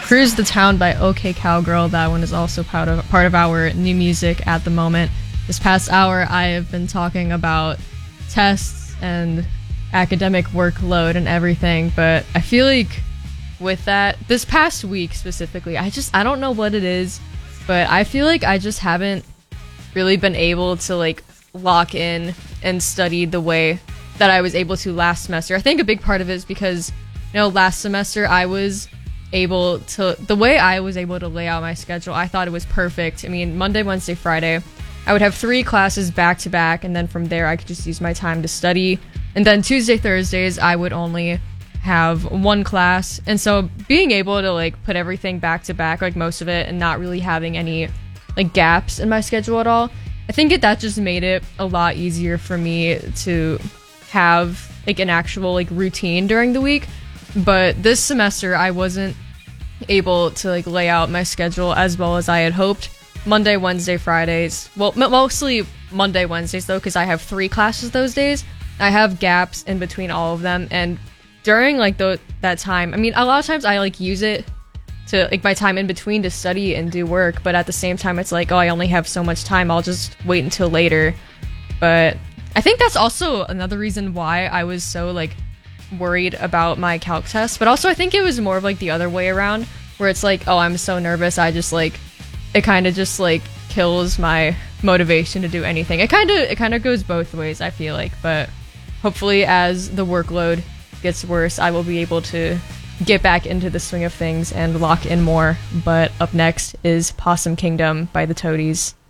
Cruise the Town by OK Cowgirl. That one is also part of our new music at the moment. This past hour, I have been talking about tests and academic workload and everything, but I feel like with that, this past week specifically, I don't know what it is, but I feel like I just haven't really been able to like lock in and study the way that I was able to last semester. I think a big part of it is because, last semester I was able to, the way I was able to lay out my schedule, I thought it was perfect. I mean, Monday, Wednesday, Friday, I would have 3 classes back to back, and then from there I could just use my time to study. And then Tuesday, Thursdays, I would only have 1 class. And so being able to like put everything back to back, like most of it, and not really having any like gaps in my schedule at all, I think that just made it a lot easier for me to have like an actual like routine during the week. But this semester I wasn't able to like lay out my schedule as well as I had hoped. Monday, Wednesday, Fridays, well, mostly Monday, Wednesdays though, because I have 3 classes those days. I have gaps in between all of them, and during like that time, I mean, a lot of times I like use it to like my time in between to study and do work, but at the same time it's like, oh, I only have so much time, I'll just wait until later. But I think that's also another reason why I was so like worried about my calc test, but also I think it was more of like the other way around, where it's like, oh, I'm so nervous, I just like, it kind of just like kills my motivation to do anything. It kind of goes both ways, I feel like, but hopefully as the workload gets worse, I will be able to get back into the swing of things and lock in more. But up next is Possum Kingdom by the Toadies.